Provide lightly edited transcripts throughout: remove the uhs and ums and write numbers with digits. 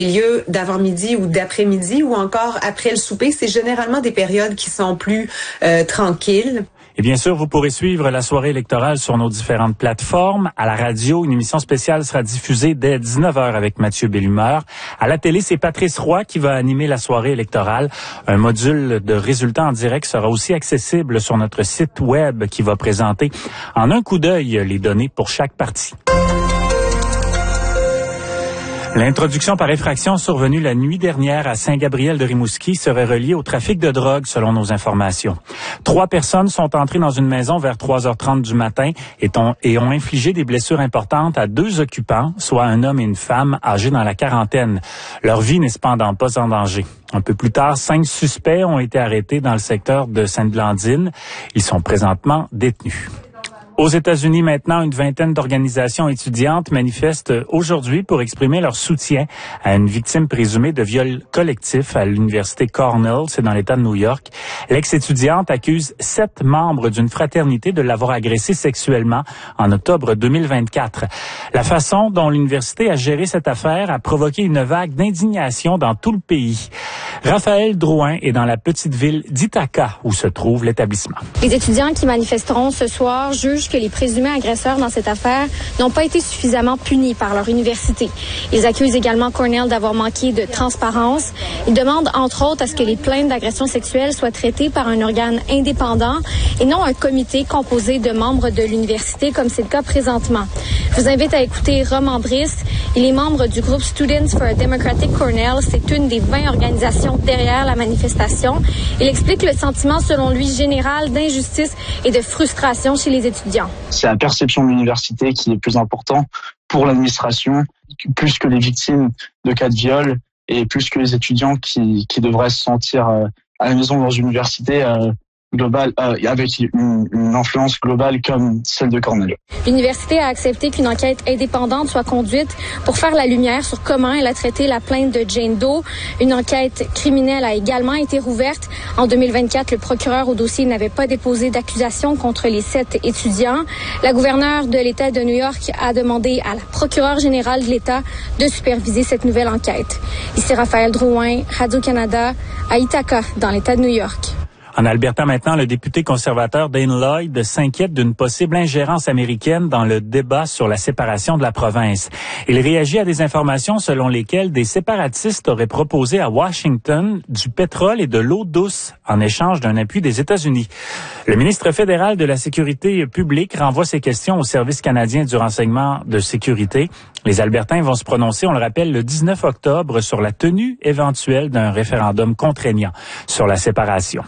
milieu d'avant-midi ou d'après-midi ou encore après le souper. C'est généralement des périodes qui sont plus tranquilles. Et bien sûr, vous pourrez suivre la soirée électorale sur nos différentes plateformes. À la radio, une émission spéciale sera diffusée dès 19h avec Mathieu Bellumeur. À la télé, c'est Patrice Roy qui va animer la soirée électorale. Un module de résultats en direct sera aussi accessible sur notre site web qui va présenter en un coup d'œil les données pour chaque parti. L'introduction par effraction survenue la nuit dernière à Saint-Gabriel-de-Rimouski serait reliée au trafic de drogue, selon nos informations. 3 personnes sont entrées dans une maison vers 3h30 du matin et ont infligé des blessures importantes à 2 occupants, soit un homme et une femme âgés dans la quarantaine. Leur vie n'est cependant pas en danger. Un peu plus tard, 5 suspects ont été arrêtés dans le secteur de Sainte-Blandine. Ils sont présentement détenus. Aux États-Unis, maintenant, une vingtaine d'organisations étudiantes manifestent aujourd'hui pour exprimer leur soutien à une victime présumée de viol collectif à l'université Cornell, c'est dans l'État de New York. L'ex-étudiante accuse 7 membres d'une fraternité de l'avoir agressée sexuellement en octobre 2024. La façon dont l'université a géré cette affaire a provoqué une vague d'indignation dans tout le pays. Raphaël Drouin est dans la petite ville d'Ithaca où se trouve l'établissement. Les étudiants qui manifesteront ce soir jugent que les présumés agresseurs dans cette affaire n'ont pas été suffisamment punis par leur université. Ils accusent également Cornell d'avoir manqué de transparence. Ils demandent entre autres à ce que les plaintes d'agression sexuelle soient traitées par un organe indépendant et non un comité composé de membres de l'université comme c'est le cas présentement. Je vous invite à écouter Rom Andris. Il est membre du groupe Students for a Democratic Cornell. C'est une des 20 organisations derrière la manifestation. Il explique le sentiment, selon lui, général d'injustice et de frustration chez les étudiants. C'est la perception de l'université qui est plus important pour l'administration, plus que les victimes de cas de viol et plus que les étudiants qui devraient se sentir à la maison dans une université globale, avec une influence globale comme celle de Cornell. L'université a accepté qu'une enquête indépendante soit conduite pour faire la lumière sur comment elle a traité la plainte de Jane Doe. Une enquête criminelle a également été rouverte. En 2024, le procureur au dossier n'avait pas déposé d'accusation contre les 7 étudiants. La gouverneure de l'État de New York a demandé à la procureure générale de l'État de superviser cette nouvelle enquête. Ici Raphaël Drouin, Radio-Canada, à Ithaca, dans l'État de New York. En Alberta maintenant, le député conservateur Dane Lloyd s'inquiète d'une possible ingérence américaine dans le débat sur la séparation de la province. Il réagit à des informations selon lesquelles des séparatistes auraient proposé à Washington du pétrole et de l'eau douce en échange d'un appui des États-Unis. Le ministre fédéral de la Sécurité publique renvoie ces questions au Service canadien du renseignement de sécurité. Les Albertains vont se prononcer, on le rappelle, le 19 octobre sur la tenue éventuelle d'un référendum contraignant sur la séparation.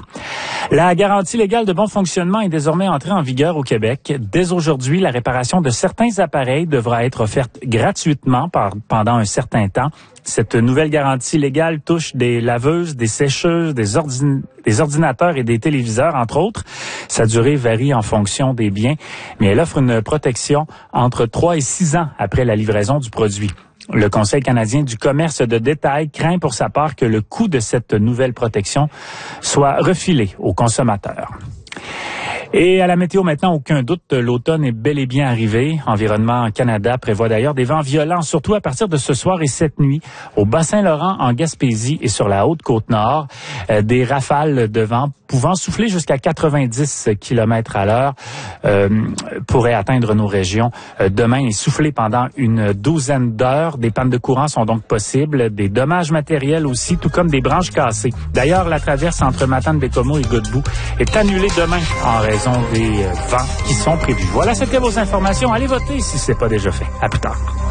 La garantie légale de bon fonctionnement est désormais entrée en vigueur au Québec. Dès aujourd'hui, la réparation de certains appareils devra être offerte gratuitement pendant un certain temps. Cette nouvelle garantie légale touche des laveuses, des sécheuses, des ordinateurs et des téléviseurs, entre autres. Sa durée varie en fonction des biens, mais elle offre une protection entre 3 et 6 ans après la livraison du produit. Le Conseil canadien du commerce de détail craint pour sa part que le coût de cette nouvelle protection soit refilé aux consommateurs. Et à la météo maintenant, aucun doute, l'automne est bel et bien arrivé. Environnement Canada prévoit d'ailleurs des vents violents, surtout à partir de ce soir et cette nuit, au Bas-Saint-Laurent, en Gaspésie et sur la Haute-Côte-Nord. Des rafales de vent pouvant souffler jusqu'à 90 km à l'heure pourraient atteindre nos régions demain et souffler pendant une douzaine d'heures. Des pannes de courant sont donc possibles, des dommages matériels aussi, tout comme des branches cassées. D'ailleurs, la traverse entre Matane-Bécomo et Godbout est annulée demain en raison des vents qui sont prévus. Voilà, c'était vos informations. Allez voter si ce n'est pas déjà fait. À plus tard.